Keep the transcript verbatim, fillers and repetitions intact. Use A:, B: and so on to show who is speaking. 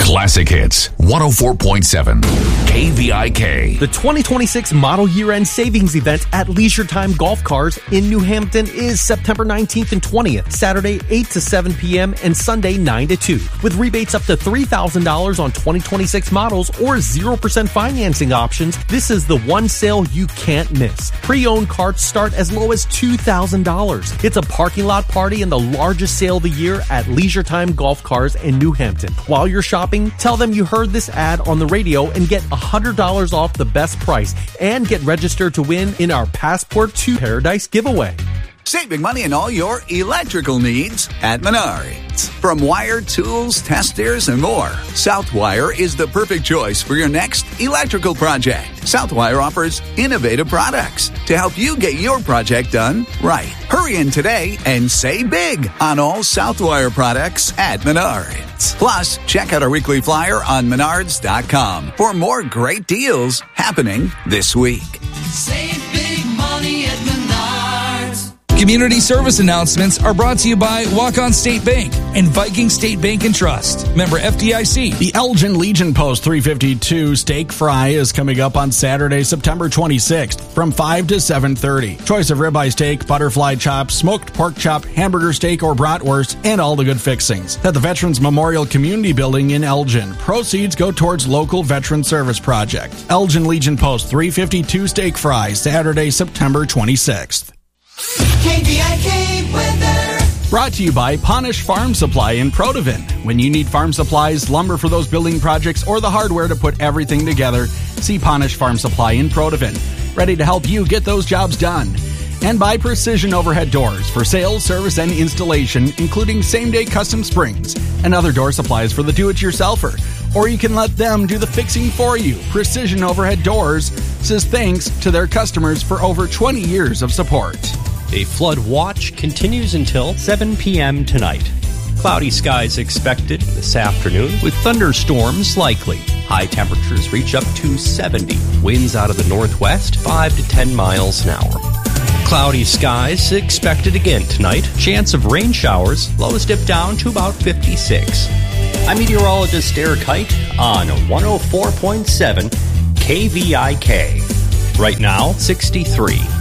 A: Classic Hits, one oh four point seven, K V I K.
B: The twenty twenty-six Model Year-End Savings Event at Leisure Time Golf Cars in New Hampton is September nineteenth and twentieth, Saturday eight to seven p.m. and Sunday nine to two. With rebates up to three thousand dollars on twenty twenty-six models or zero percent financing options, this is the one sale you can't miss. Pre-owned carts start as low as two thousand dollars. It's a parking lot party and the largest sale of the year at Leisure Time Golf Cars in New Hampton. While you're shopping, tell them you heard this ad on the radio and get one hundred dollars off the best price and get registered to win in our Passport to Paradise giveaway.
C: Saving money on all your electrical needs at Menards. From wire, tools, testers, and more, Southwire is the perfect choice for your next electrical project. Southwire offers innovative products to help you get your project done right. Hurry in today and save big on all Southwire products at Menards. Plus, check out our weekly flyer on menards dot com for more great deals happening this week.
D: Save big money at Menards.
E: Community service announcements are brought to you by Walk-On State Bank and Viking State Bank and Trust. Member F D I C.
F: The Elgin Legion Post three fifty-two Steak Fry is coming up on Saturday, September twenty-sixth from five to seven thirty. Choice of ribeye steak, butterfly chop, smoked pork chop, hamburger steak, or bratwurst, and all the good fixings. At the Veterans Memorial Community Building in Elgin. Proceeds go towards local veteran service project. Elgin Legion Post three fifty-two Steak Fry, Saturday, September twenty-sixth.
D: K V I K weather.
F: Brought to you by Ponish Farm Supply in Protivin. When you need farm supplies, lumber for those building projects, or the hardware to put everything together, see Ponish Farm Supply in Protivin. Ready to help you get those jobs done. And by Precision Overhead Doors for sales, service, and installation, including same-day custom springs and other door supplies for the do-it-yourselfer. Or you can let them do the fixing for you. Precision Overhead Doors says thanks to their customers for over twenty years of support.
G: A flood watch continues until seven p.m. tonight. Cloudy skies expected this afternoon with thunderstorms likely. High temperatures reach up to seventy. Winds out of the northwest, five to ten miles an hour. Cloudy skies expected again tonight. Chance of rain showers. Lows dip down to about fifty-six. I'm meteorologist Eric Height on one oh four point seven K V I K. Right now, sixty-three.